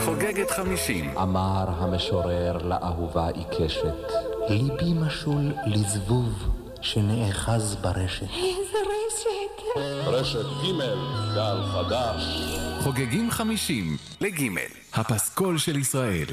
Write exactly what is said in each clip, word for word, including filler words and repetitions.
חוגגת חמישים. אמר המשורר לאהובה עיקשת, ליבי משול לזבוב שנאחז ברשת. איזה רשת? רשת ג' גל חדש. חוגגים חמישים לג' הפסקול של ישראל.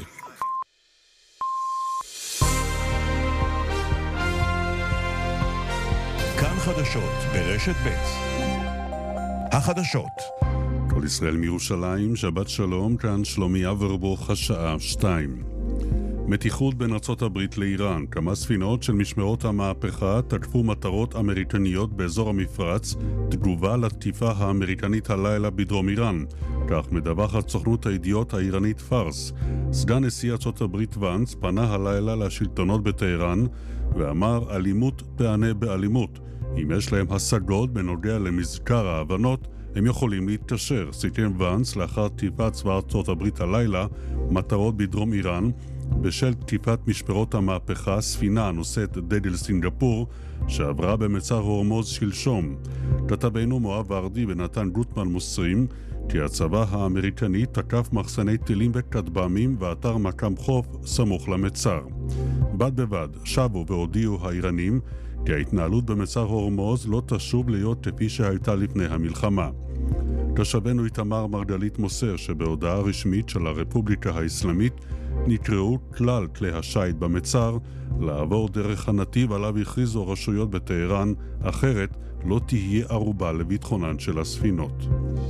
כאן חדשות ברשת ב'. החדשות. כל ישראל מירושלים, שבת שלום, כאן שלומי אברבוך, השעה שתיים. מתיחות בין ארצות הברית לאיראן. כמה ספינות של משמרות המהפכה תקפו מטרות אמריקניות באזור המפרץ, תגובה לתקיפה האמריקנית הלילה בדרום איראן. כך מדווחת סוכנות הידיעות האיראנית פארס. סגן נשיא ארצות הברית ואנס פנה הלילה לשלטונות בטהרן ואמר אלימות תענה באלימות. אם יש להם השגות בנוגע למזכר ההבנות, הם יכולים להתקשר. סיכם ואנס לאחר תקיפת צבא ארצות הברית הלילה מטרות בדרום איראן בשל תקיפת משמרות המהפכה ספינה נושאת דגל סינגפור שעברה במצר הורמוז שלשום. כתבנו מואב ורדי ונתן גוטמן מוסרים כי הצבא האמריקני תקף מחסני טילים וכטב"מים ואתר מקם חוף סמוך למצר. בד בבד שבו והודיעו האיראנים כי ההתנהלות במצר הורמוז לא תשוב להיות כפי שהייתה לפני המלחמה. תושבנו איתמר מרגלית מוסר שבהודעה רשמית של הרפובליקה האסלאמית נקראו כלל כלי השייט במצר לעבור דרך הנתיב עליו הכריזו רשויות בטהרן, אחרת לא תהיה ערובה לביטחונן של הספינות.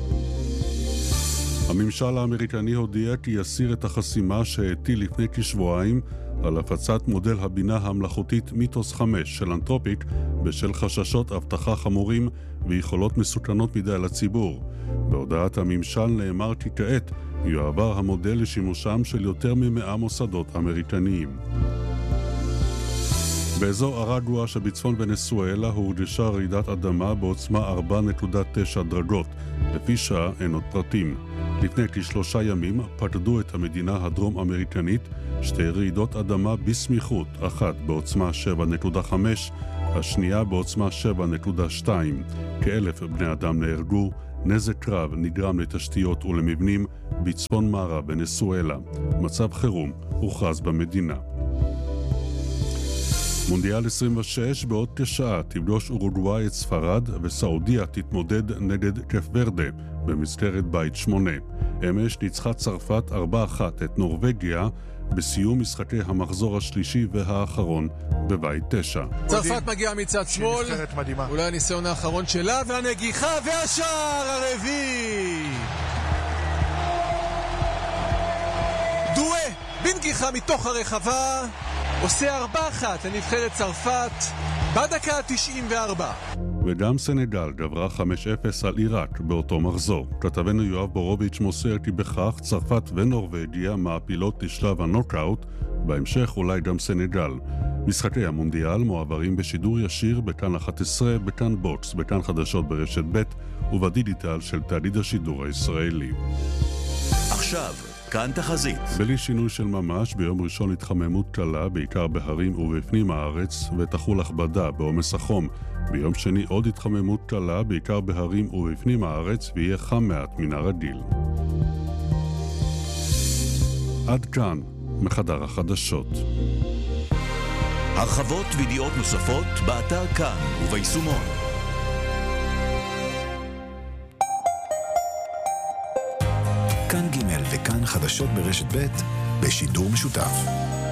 הממשל האמריקני הודיע כי יסיר את החסימה שהטיל לפני כשבועיים על הפצת מודל הבינה המלאכותית מיתוס חמש של אנתרופיק בשל חששות אבטחה חמורים ויכולות מסוכנות מדי לציבור. בהודעת הממשל נאמר כי כעת יועבר המודל לשימושם של יותר ממאה מוסדות אמריקניים. באזור ארגואה שבצפון ונצואלה הורגשה רעידת אדמה בעוצמה ארבע נקודה תשע דרגות. לפי שעה אין עוד פרטים. לפני כשלושה ימים פקדו את המדינה הדרום אמריקנית שתי רעידות אדמה בסמיכות, אחת בעוצמה שבע נקודה חמש, השנייה בעוצמה שבע נקודה שתיים. כאלף בני אדם נהרגו, נזק רב נגרם לתשתיות ולמבנים בצפון מערב ונצואלה. מצב חירום הוכרז במדינה. מונדיאל עשרים ושש בעוד כשעה תפגוש אורוגוואי את ספרד וסעודיה תתמודד נגד קף ורדה במסגרת בית שמונה. אמש ניצחה צרפת ארבע אחת את נורווגיה בסיום משחקי המחזור השלישי והאחרון בבית תשע. צרפת מגיעה מצד שמאל, אולי הניסיון האחרון שלה והנגיחה והשער הרביעי. דואה בנגיחה מתוך הרחבה עושה ארבע אחת לנבחרת צרפת בדקה ה-תשעים וארבע. וגם סנגל גברה חמש אפס על עיראק באותו מחזור. כתבנו יואב בורוביץ' מוסר כי בכך צרפת ונורווגיה מעפילות לשלב הנוקאוט, בהמשך אולי גם סנגל. משחקי המונדיאל מועברים בשידור ישיר בכאן אחת עשרה, בכאן בוקס, בכאן חדשות ברשת ב' ובדיגיטל של תאגיד השידור הישראלי. עכשיו כאן תחזית. בלי שינוי של ממש, ביום ראשון התחממות קלה, בעיקר בהרים ובפנים הארץ, ותחול הכבדה בעומס החום. ביום שני עוד התחממות קלה, בעיקר בהרים ובפנים הארץ, ויהיה חם מעט מן הרגיל. עד כאן, מחדר החדשות. הרחבות וידיעות נוספות באתר כאן וביישומון. כאן ג' וכאן חדשות ברשת ב' בשידור משותף.